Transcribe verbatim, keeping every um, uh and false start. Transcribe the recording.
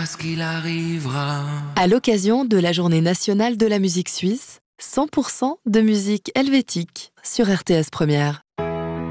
ce qu'il arrivera. À l'occasion de la Journée nationale de la musique suisse, cent pour cent de musique helvétique sur R T S Première.